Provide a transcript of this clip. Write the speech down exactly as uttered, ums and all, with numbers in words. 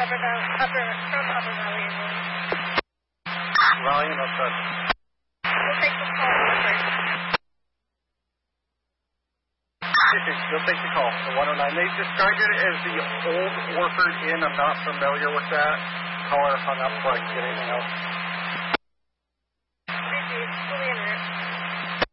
Upper Valley, upper, from Upper Valley. Raleigh and Upside. We'll take the call first. You'll take the call, the one oh nine. They described it as the old Orford Inn. I'm not familiar with that. Caller hung up before I can get anything else.